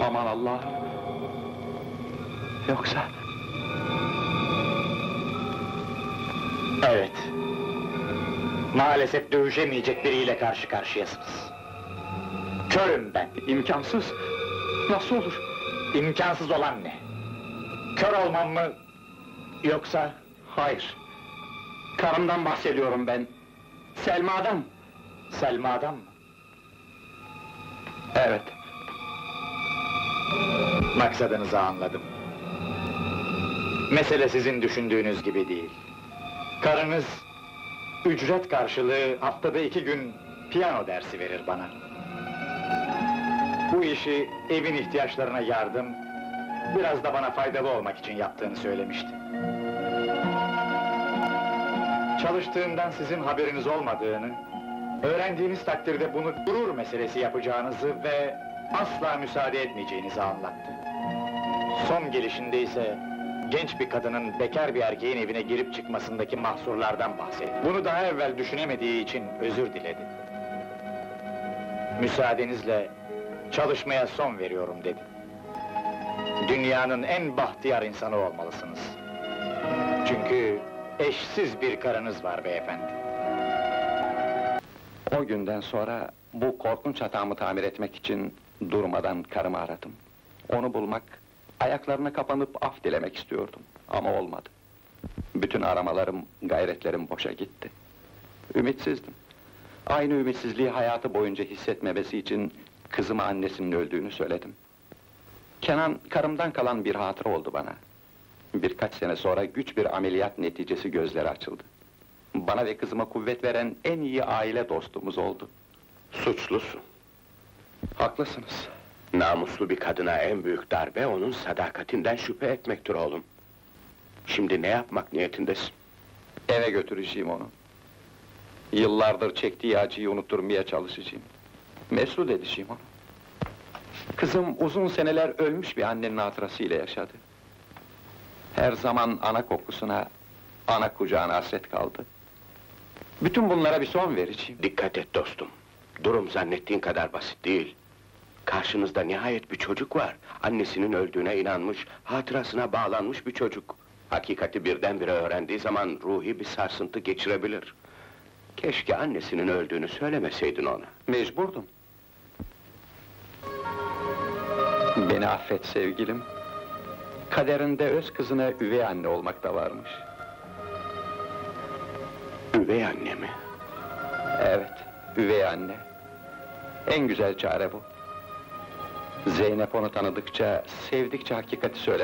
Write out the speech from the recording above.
Aman Allah'ım! Yoksa... Evet. Maalesef dövüşemeyecek biriyle karşı karşıyasınız. Körüm ben. İmkansız! Nasıl olur? İmkansız olan ne? Kör olmam mı? Yoksa... Hayır! Karımdan bahsediyorum ben! Selma'dan! Selma'dan mı? Evet. Maksadınızı anladım. Mesele sizin düşündüğünüz gibi değil. Karınız... ücret karşılığı haftada 2 gün piyano dersi verir bana. Bu işi evin ihtiyaçlarına yardım... biraz da bana faydalı olmak için yaptığını söylemişti. Çalıştığından sizin haberiniz olmadığını... öğrendiğiniz takdirde bunu gurur meselesi yapacağınızı ve... asla müsaade etmeyeceğinizi anlattı. Son gelişinde ise... genç bir kadının bekar bir erkeğin evine girip çıkmasındaki mahsurlardan bahsetti. Bunu daha evvel düşünemediği için özür diledi. Müsaadenizle... çalışmaya son veriyorum dedi. Dünyanın en bahtiyar insanı olmalısınız. Çünkü... eşsiz bir karınız var beyefendi. O günden sonra bu korkunç hatamı tamir etmek için durmadan karımı aradım. Onu bulmak, ayaklarına kapanıp af dilemek istiyordum ama olmadı. Bütün aramalarım, gayretlerim boşa gitti. Ümitsizdim. Aynı ümitsizliği hayatı boyunca hissetmemesi için kızıma annesinin öldüğünü söyledim. Kenan, karımdan kalan bir hatıra oldu bana. Birkaç sene sonra güç bir ameliyat neticesi gözleri açıldı. Bana ve kızıma kuvvet veren en iyi aile dostumuz oldu. Suçlusun. Haklısınız. Namuslu bir kadına en büyük darbe, onun sadakatinden şüphe etmektir oğlum. Şimdi ne yapmak niyetindesin? Eve götüreceğim onu. Yıllardır çektiği acıyı unutturmaya çalışacağım. Mesut edeceğim onu. Kızım uzun seneler ölmüş bir annenin hatırasıyla yaşadı. Her zaman ana kokusuna, ana kucağına hasret kaldı. Bütün bunlara bir son vereceğim. Dikkat et dostum. Durum zannettiğin kadar basit değil. Karşınızda nihayet bir çocuk var. Annesinin öldüğüne inanmış, hatırasına bağlanmış bir çocuk. Hakikati birdenbire öğrendiği zaman ruhi bir sarsıntı geçirebilir. Keşke annesinin öldüğünü söylemeseydin ona. Mecburdum. Beni affet sevgilim. Kaderinde öz kızına üvey anne olmak da varmış. Üvey anne mi? Evet, üvey anne. En güzel çare bu. Zeynep onu tanıdıkça, sevdikçe hakikati söylemeye